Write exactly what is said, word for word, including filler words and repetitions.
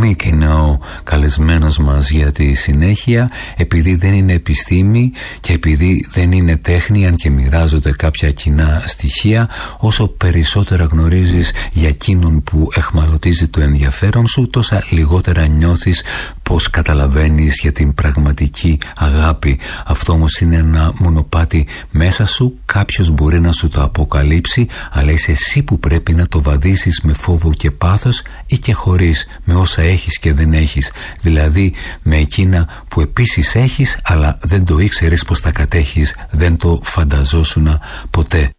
Mike είναι ο καλεσμένος μας για τη συνέχεια. Επειδή δεν είναι επιστήμη και επειδή δεν είναι τέχνη, αν και μοιράζονται κάποια κοινά στοιχεία, όσο περισσότερα γνωρίζεις για εκείνον που εχμαλωτίζει το ενδιαφέρον σου, τόσα λιγότερα νιώθεις πως καταλαβαίνεις για την πραγματική αγάπη. Αυτό όμως είναι ένα μονοπάτι μέσα σου. Κάποιος μπορεί να σου το αποκαλύψει, αλλά είσαι εσύ που πρέπει να το βαδίσεις με φόβο και πάθος, ή και χωρίς, με όσα έχεις και δεν έχεις. Δηλαδή με εκείνα που επίσης έχεις, αλλά δεν το ήξερες πως τα κατέχεις, δεν το φανταζόσουνα ποτέ.